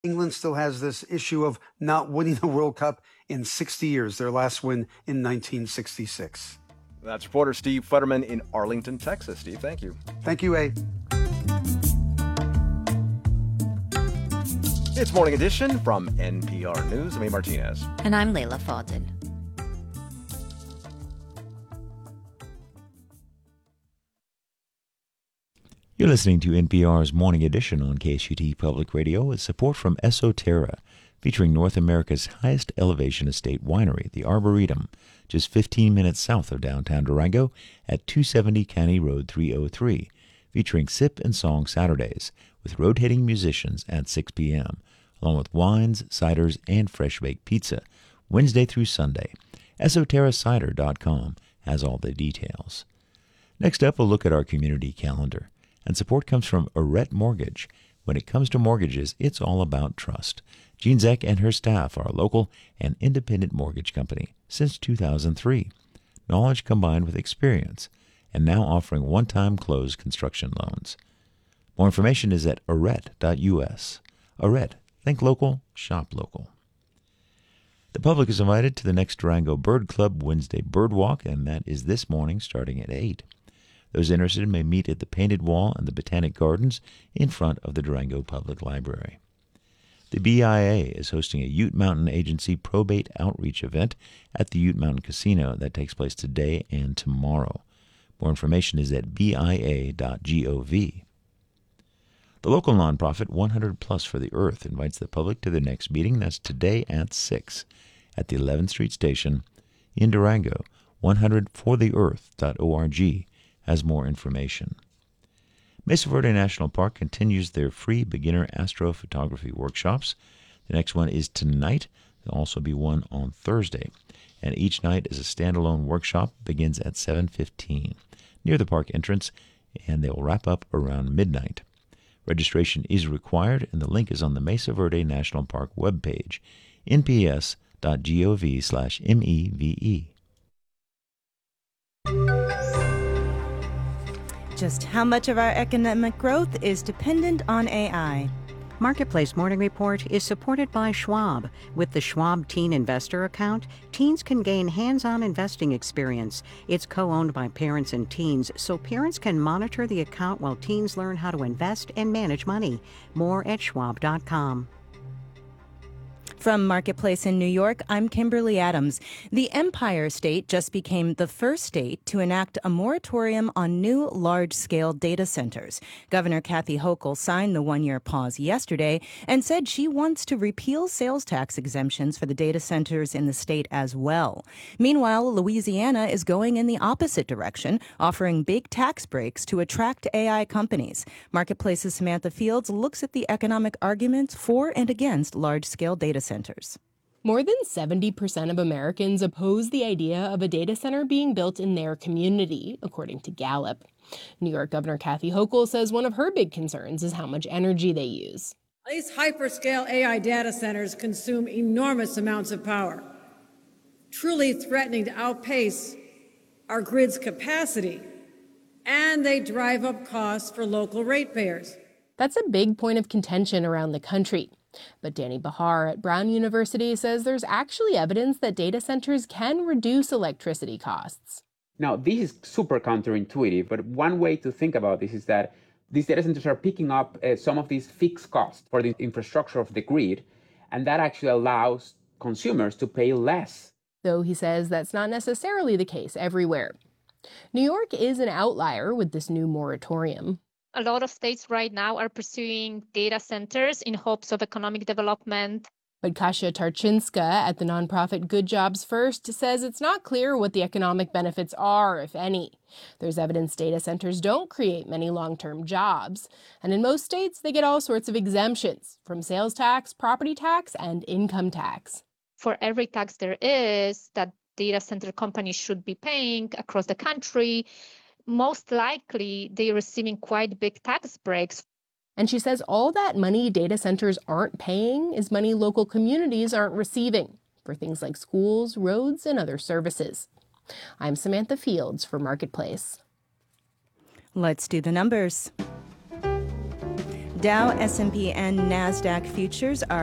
England still has this issue of not winning the World Cup in 60 years, their last win in 1966. That's reporter Steve Futterman in Arlington, Texas. Steve, thank you. Thank you, A. It's Morning Edition from NPR News. I'm A. Martinez. And I'm Layla Fadel. You're listening to NPR's Morning Edition on KSUT Public Radio with support from Esoterra, featuring North America's highest elevation estate winery, the Arboretum, just 15 minutes south of downtown Durango at 270 County Road 303, featuring Sip and Song Saturdays with rotating musicians at 6 p.m., along with wines, ciders, and fresh-baked pizza, Wednesday through Sunday. EsoterraCider.com has all the details. Next up, we'll look at our community calendar. And support comes from Arette Mortgage. When it comes to mortgages, it's all about trust. Jean Zeck and her staff are a local and independent mortgage company since 2003. Knowledge combined with experience, and now offering one-time close construction loans. More information is at arette.us. Arette, think local, shop local. The public is invited to the next Durango Bird Club Wednesday Bird Walk, and that is this morning starting at 8. Those interested may meet at the Painted Wall and the Botanic Gardens in front of the Durango Public Library. The BIA is hosting a Ute Mountain Agency probate outreach event at the Ute Mountain Casino that takes place today and tomorrow. More information is at bia.gov. The local nonprofit 100 Plus for the Earth invites the public to their next meeting. That's today at 6 at the 11th Street Station in Durango. 100fortheearth.org has more information. Mesa Verde National Park continues their free beginner astrophotography workshops. The next one is tonight. There'll also be one on Thursday. And each night is a standalone workshop, begins at 7:15 near the park entrance, and they will wrap up around midnight. Registration is required, and the link is on the Mesa Verde National Park webpage, nps.gov/MEVE. Just how much of our economic growth is dependent on AI? Marketplace Morning Report is supported by Schwab. With the Schwab Teen Investor account, teens can gain hands-on investing experience. It's co-owned by parents and teens, so parents can monitor the account while teens learn how to invest and manage money. More at schwab.com. From Marketplace in New York, I'm Kimberly Adams. The Empire State just became the first state to enact a moratorium on new large-scale data centers. Governor Kathy Hochul signed the one-year pause yesterday and said she wants to repeal sales tax exemptions for the data centers in the state as well. Meanwhile, Louisiana is going in the opposite direction, offering big tax breaks to attract AI companies. Marketplace's Samantha Fields looks at the economic arguments for and against large-scale data centers. More than 70% of Americans oppose the idea of a data center being built in their community, according to Gallup. New York Governor Kathy Hochul says one of her big concerns is how much energy they use. These hyperscale AI data centers consume enormous amounts of power, truly threatening to outpace our grid's capacity, and they drive up costs for local ratepayers. That's a big point of contention around the country. But Danny Bahar at Brown University says there's actually evidence that data centers can reduce electricity costs. Now, this is super counterintuitive, but one way to think about this is that these data centers are picking up some of these fixed costs for the infrastructure of the grid, and that actually allows consumers to pay less. Though he says that's not necessarily the case everywhere. New York is an outlier with this new moratorium. A lot of states right now are pursuing data centers in hopes of economic development. But Kasia Tarczynska at the nonprofit Good Jobs First says it's not clear what the economic benefits are, if any. There's evidence data centers don't create many long-term jobs. And in most states, they get all sorts of exemptions, from sales tax, property tax, and income tax. For every tax there is that data center companies should be paying across the country, most likely they're receiving quite big tax breaks. And she says all that money data centers aren't paying is money local communities aren't receiving for things like schools, roads, and other services. I'm Samantha Fields for Marketplace. Let's do the numbers. Dow, S&P, and NASDAQ futures are